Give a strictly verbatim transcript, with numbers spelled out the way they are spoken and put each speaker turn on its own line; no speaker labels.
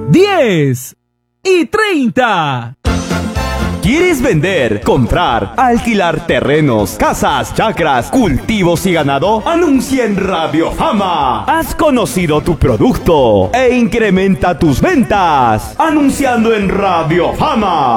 diez y treinta.
¿Quieres vender, comprar, alquilar terrenos, casas, chacras, cultivos y ganado? Anuncia en Radio Fama. Has conocido tu producto e incrementa tus ventas anunciando en Radio Fama.